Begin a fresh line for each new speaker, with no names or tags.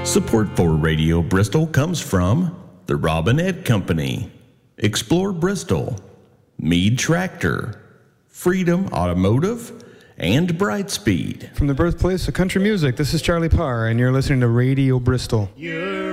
Support for Radio Bristol comes from the Robinette Company, Explore Bristol, Mead Tractor, Freedom Automotive, and Brightspeed.
From the birthplace of country music, this is Charlie Parr, and you're listening to Radio Bristol.